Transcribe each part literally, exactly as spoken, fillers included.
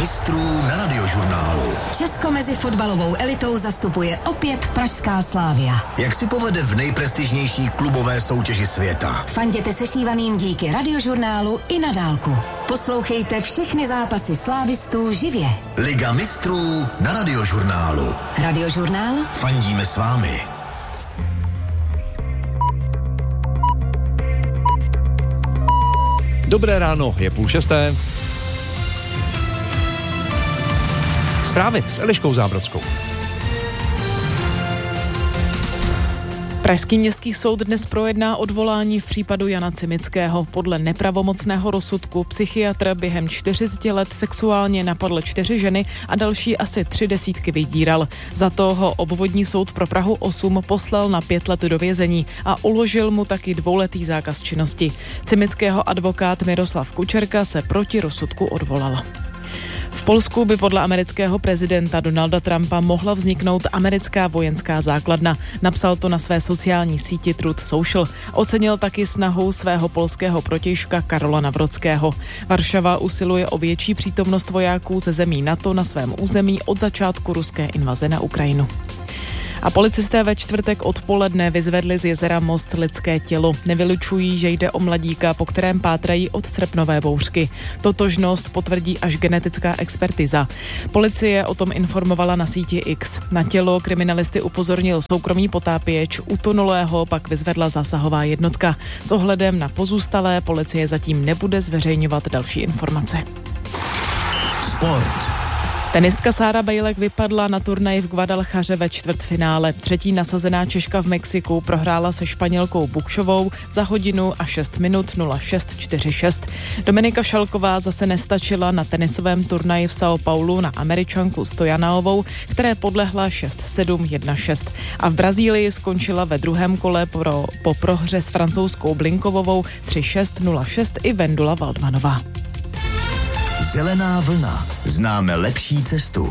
mistrů na Radiožurnálu. Česko mezi fotbalovou elitou zastupuje opět pražská Slavia. Jak si povede v nejprestižnější klubové soutěži světa? Fanděte sešívaným díky Radiožurnálu i na dálku. Poslouchejte všechny zápasy slávistů živě. Liga mistrů na Radiožurnálu. Radiožurnál? Fandíme s vámi. Dobré ráno, je půl šesté. Zprávy s Eliškou Zábrodskou. Pražský městský soud dnes projedná odvolání v případu Jana Cimického. Podle nepravomocného rozsudku psychiatr během čtyřiceti let sexuálně napadl čtyři ženy a další asi tři desítky vydíral. Za to ho obvodní soud pro Prahu osm poslal na pět let do vězení a uložil mu taky dvouletý zákaz činnosti. Cimického advokát Miroslav Kučerka se proti rozsudku odvolal. V Polsku by podle amerického prezidenta Donalda Trumpa mohla vzniknout americká vojenská základna. Napsal to na své sociální síti Truth Social. Ocenil taky snahu svého polského protějška Karola Nawrockiho. Varšava usiluje o větší přítomnost vojáků ze zemí NATO na svém území od začátku ruské invaze na Ukrajinu. A policisté ve čtvrtek odpoledne vyzvedli z jezera Most lidské tělo. Nevylučují, že jde o mladíka, po kterém pátrají od srpnové bouřky. Totožnost potvrdí až genetická expertiza. Policie o tom informovala na síti X. Na tělo kriminalisty upozornil soukromý potápěč, utonulého pak vyzvedla zásahová jednotka. S ohledem na pozůstalé policie zatím nebude zveřejňovat další informace. Sport. Tenistka Sára Bejlek vypadla na turnaji v Guadalchaře ve čtvrtfinále. Třetí nasazená Češka v Mexiku prohrála se Španělkou Bukšovou za hodinu a šest minut nula šest čtyřicet šest. Dominika Šalková zase nestačila na tenisovém turnaji v São Paulu na Američanku Stojanaovou, které podlehla šest sedm jedna šest. A v Brazílii skončila ve druhém kole pro, po prohře s francouzskou Blinkovovou tři šest nula šest i Vendula Waldmanová. Zelená vlna. Známe lepší cestu.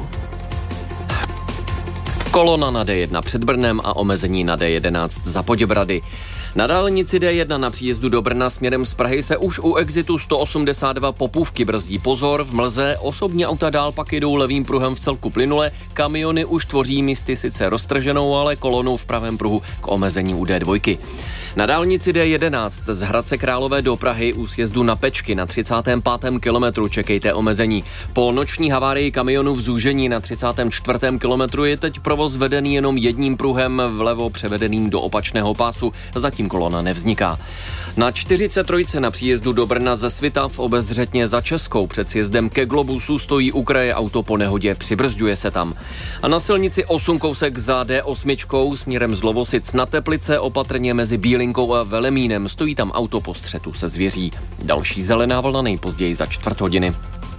Kolona na D jedna před Brnem a omezení na D jedenáct za Poděbrady. Na dálnici D jedna na příjezdu do Brna směrem z Prahy se už u exitu sto osmdesát dva Popůvky brzdí. Pozor, v mlze, osobní auta dál pak jedou levým pruhem v celku plynule, kamiony už tvoří místy sice roztrženou, ale kolonou v pravém pruhu k omezení u D dva. Na dálnici D jedenáct z Hradce Králové do Prahy u sjezdu na Pečky na třicátém pátém kilometru čekejte omezení. Po noční havárii kamionu v zúžení na třicátém čtvrtém kilometru je teď provoz vedený jenom jedním pruhem vlevo převedeným do opačného pásu, zatím kolona nevzniká. Na čtyřicet tři na příjezdu do Brna ze Svitav obezřetně za Českou před sjezdem ke Globusu stojí u kraje auto po nehodě, přibrzďuje se tam. A na silnici osm kousek za D osm směrem z Lovosic na Teplice opatrně mezi Bílinkou a Velemínem stojí tam auto po střetu se zvěří. Další zelená vlna nejpozději za čtvrt hodiny.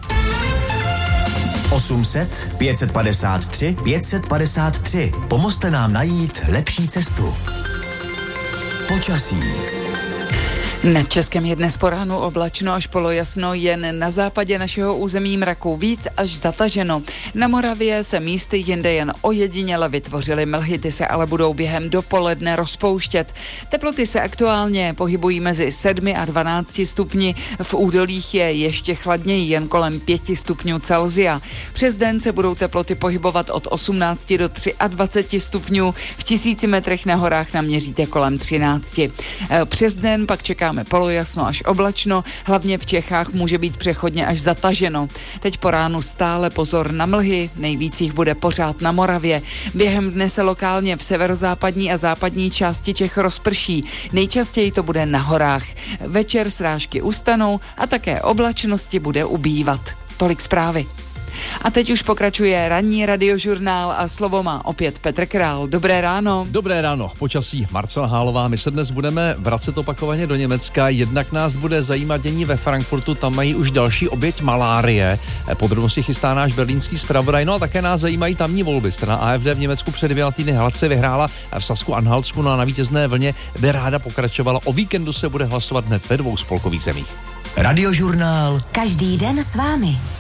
osm set pět set padesát tři pět set padesát tři. Pomozte nám najít lepší cestu. Počasí. Na Českém je dnes po ránu oblačno až polojasno, jen na západě našeho území mraku víc až zataženo. Na Moravě se místy jinde jen ojediněle vytvořily mlhy, ty se ale budou během dopoledne rozpouštět. Teploty se aktuálně pohybují mezi sedmi a dvanácti stupni, v údolích je ještě chladněji, jen kolem pěti stupňů Celsia. Přes den se budou teploty pohybovat od osmnácti do dvaceti tři stupňů, v tisíci metrech na horách naměříte kolem třinácti. Přes den pak čekáme polojasno až oblačno, hlavně v Čechách může být přechodně až zataženo. Teď po ránu stále pozor na mlhy, nejvíc jich bude pořád na Moravě. Během dne se lokálně v severozápadní a západní části Čech rozprší. Nejčastěji to bude na horách. Večer srážky ustanou a také oblačnosti bude ubývat. Tolik zprávy. A teď už pokračuje ranní radiožurnál a slovo má opět Petr Král. Dobré ráno. Dobré ráno, počasí Marcela Hálová. My se dnes budeme vracet opakovaně do Německa, jednak nás bude zajímat dění ve Frankfurtu, tam mají už další oběť malárie. Podrobnosti chystá náš berlínský zpravodaj, no a také nás zajímají tamní volby. Strana A F D v Německu před dvěma týdny hladce vyhrála v Sasku-Anhaltsku, no a na vítězné vlně by ráda pokračovala. O víkendu se bude hlasovat hned ve dvou spolkových zemích. Radiožurnál. Každý den s vámi.